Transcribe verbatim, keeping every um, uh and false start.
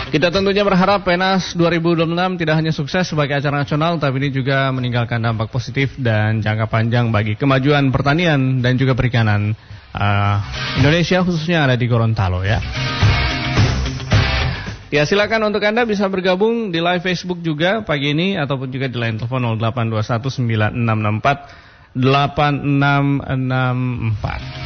Kita tentunya berharap Penas dua ribu dua puluh enam tidak hanya sukses sebagai acara nasional, tapi ini juga meninggalkan dampak positif dan jangka panjang bagi kemajuan pertanian dan juga perikanan uh, Indonesia, khususnya ada di Gorontalo ya. Ya, silakan untuk Anda bisa bergabung di live Facebook juga pagi ini, ataupun juga di line telepon nol delapan dua satu sembilan enam enam empat delapan enam enam empat.